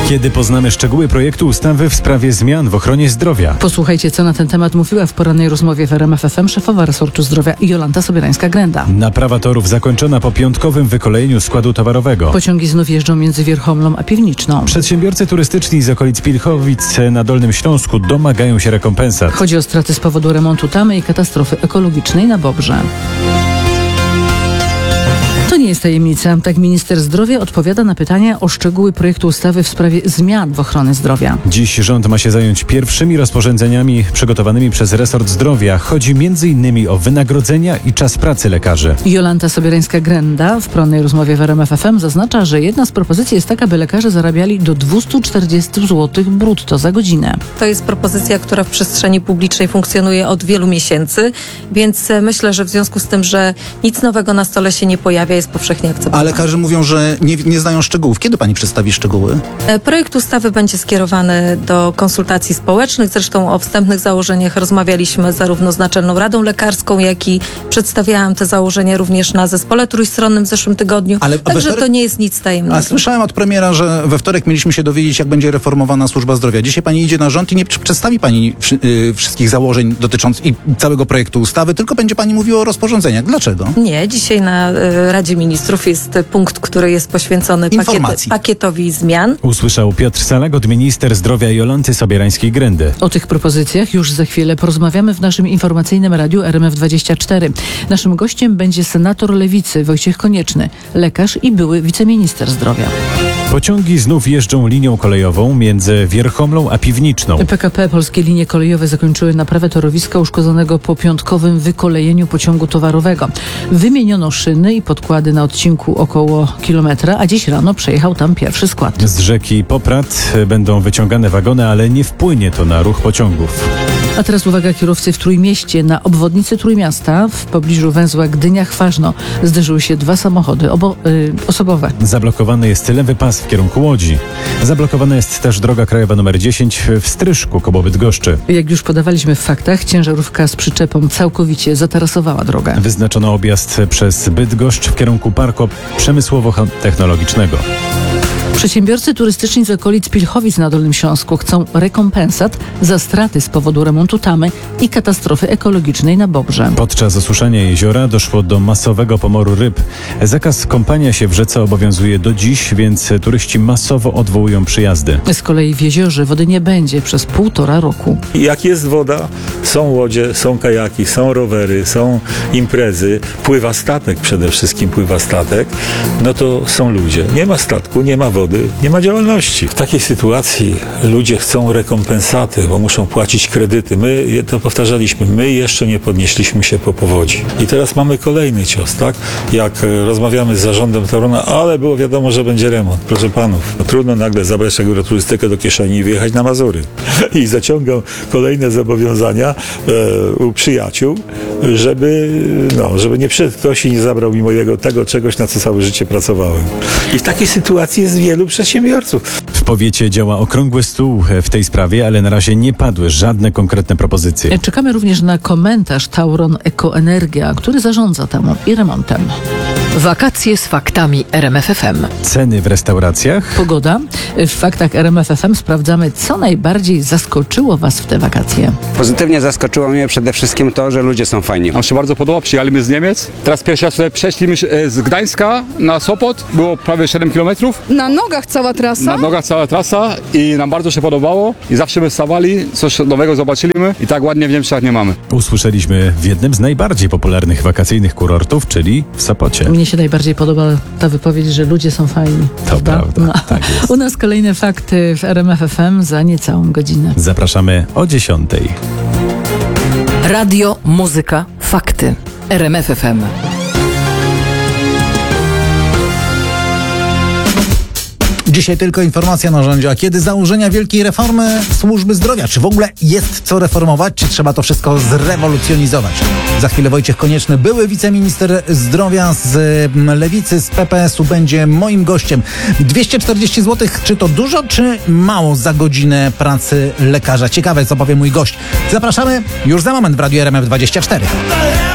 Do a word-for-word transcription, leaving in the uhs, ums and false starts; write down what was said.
Kiedy poznamy szczegóły projektu ustawy w sprawie zmian w ochronie zdrowia? Posłuchajcie, co na ten temat mówiła w porannej rozmowie w R M F F M szefowa resortu zdrowia Jolanta Sobierańska-Grenda. Naprawa torów zakończona po piątkowym wykolejeniu składu towarowego. Pociągi znów jeżdżą między Wierchomlą a Piwniczną. Przedsiębiorcy turystyczni z okolic Pilchowic na Dolnym Śląsku domagają się rekompensat. Chodzi o straty z powodu remontu tamy i katastrofy ekologicznej na Bobrze. To nie jest tajemnica. Tak minister zdrowia odpowiada na pytania o szczegóły projektu ustawy w sprawie zmian w ochronie zdrowia. Dziś rząd ma się zająć pierwszymi rozporządzeniami przygotowanymi przez resort zdrowia. Chodzi między innymi o wynagrodzenia i czas pracy lekarzy. Jolanta Sobierańska-Grenda w porannej rozmowie w R M F F M zaznacza, że jedna z propozycji jest taka, by lekarze zarabiali do dwieście czterdzieści złotych brutto za godzinę. To jest propozycja, która w przestrzeni publicznej funkcjonuje od wielu miesięcy, więc myślę, że w związku z tym, że nic nowego na stole się nie pojawia, jest powszechnie akceptowane. A lekarze mówią, że nie, nie znają szczegółów. Kiedy pani przedstawi szczegóły? Projekt ustawy będzie skierowany do konsultacji społecznych. Zresztą o wstępnych założeniach rozmawialiśmy zarówno z Naczelną Radą Lekarską, jak i przedstawiałam te założenia również na zespole trójstronnym w zeszłym tygodniu. Ale Także wtorek... to nie jest nic tajemnego. A słyszałem od premiera, że we wtorek mieliśmy się dowiedzieć, jak będzie reformowana służba zdrowia. Dzisiaj pani idzie na rząd i nie przedstawi pani yy, wszystkich założeń dotyczących i całego projektu ustawy, tylko będzie pani mówiła o rozporządzeniach. Dlaczego? Nie, dzisiaj na y, Radzie Ministrów jest punkt, który jest poświęcony pakiet, pakietowi zmian. Usłyszał Piotr Salagot, minister zdrowia Jolanty Sobierańskiej-Grendy. O tych propozycjach już za chwilę porozmawiamy w naszym informacyjnym radiu R M F dwadzieścia cztery. Naszym gościem będzie senator Lewicy Wojciech Konieczny, lekarz i były wiceminister zdrowia. Pociągi znów jeżdżą linią kolejową między Wierchomlą a Piwniczną. P K P Polskie Linie Kolejowe zakończyły naprawę torowiska uszkodzonego po piątkowym wykolejeniu pociągu towarowego. Wymieniono szyny i podkłady na odcinku około kilometra, a dziś rano przejechał tam pierwszy skład. Z rzeki Poprad będą wyciągane wagony, ale nie wpłynie to na ruch pociągów. A teraz uwaga, kierowcy w Trójmieście. Na obwodnicy Trójmiasta w pobliżu węzła Gdynia-Chważno zderzyły się dwa samochody obo, yy, osobowe. Zablokowany jest lewy pas w kierunku Łodzi. Zablokowana jest też droga krajowa numer dziesięć w Stryszku koło Bydgoszczy. Jak już podawaliśmy w faktach, ciężarówka z przyczepą całkowicie zatarasowała drogę. Wyznaczono objazd przez Bydgoszcz w kierunku parku przemysłowo-technologicznego. Przedsiębiorcy turystyczni z okolic Pilchowic na Dolnym Śląsku chcą rekompensat za straty z powodu remontu tamy i katastrofy ekologicznej na Bobrze. Podczas osuszenia jeziora doszło do masowego pomoru ryb. Zakaz kąpania się w rzece obowiązuje do dziś, więc turyści masowo odwołują przyjazdy. Z kolei w jeziorze wody nie będzie przez półtora roku. Jak jest woda, są łodzie, są kajaki, są rowery, są imprezy, pływa statek, przede wszystkim pływa statek, no to są ludzie. Nie ma statku, nie ma wody, nie ma działalności. W takiej sytuacji ludzie chcą rekompensaty, bo muszą płacić kredyty. My, to powtarzaliśmy, my jeszcze nie podnieśliśmy się po powodzi. I teraz mamy kolejny cios, tak? Jak rozmawiamy z zarządem Taurona, ale było wiadomo, że będzie remont. Proszę panów, no trudno nagle zabrać agroturystykę do kieszeni i wyjechać na Mazury. I zaciągam kolejne zobowiązania e, u przyjaciół, żeby, no, żeby nie przyszedł ktoś i nie zabrał mi mojego tego czegoś, na co całe życie pracowałem. I w takiej sytuacji jest wielu przedsiębiorców. W powiecie działa okrągły stół w tej sprawie, ale na razie nie padły żadne konkretne propozycje. Czekamy również na komentarz Tauron Ekoenergia, który zarządza temą i remontem. Wakacje z faktami R M F F M. Ceny w restauracjach? Pogoda. W faktach R M F F M sprawdzamy, co najbardziej zaskoczyło Was w te wakacje. Pozytywnie zaskoczyło mnie przede wszystkim to, że ludzie są fajni. Nam się bardzo podoba, przyjechaliśmy z Niemiec. Teraz pierwszy raz sobie przeszliśmy z Gdańska na Sopot, było prawie siedem kilometrów. Na nogach cała trasa? Na nogach cała trasa i nam bardzo się podobało i zawsze my stawali, coś nowego zobaczyliśmy i tak ładnie w Niemczech nie mamy. Usłyszeliśmy w jednym z najbardziej popularnych wakacyjnych kurortów, czyli w Sopocie. Mnie się najbardziej podoba ta wypowiedź, że ludzie są fajni. To prawda, prawda. No. Tak jest. U nas kolejne fakty w R M F F M za niecałą godzinę. Zapraszamy o dziesiątej. Radio, muzyka, fakty. R M F F M. Dzisiaj tylko informacja na rządzie. A kiedy założenia wielkiej reformy służby zdrowia? Czy w ogóle jest co reformować? Czy trzeba to wszystko zrewolucjonizować? Za chwilę Wojciech Konieczny, były wiceminister zdrowia z Lewicy, z P P S u, będzie moim gościem. dwieście czterdzieści złotych, czy to dużo, czy mało za godzinę pracy lekarza? Ciekawe, co powie mój gość. Zapraszamy już za moment w Radiu R M F dwadzieścia cztery.